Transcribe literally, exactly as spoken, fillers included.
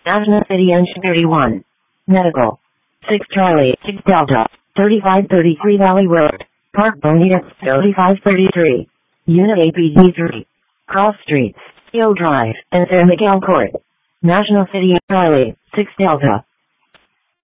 National City Engineering one. Medical. six Charlie, six Delta, thirty-five thirty-three Valley Road, Park Bonita, thirty-five thirty-three. Unit A P D three. Cross Streets, Hill Drive, and San Miguel Court. National City Charlie, six Delta,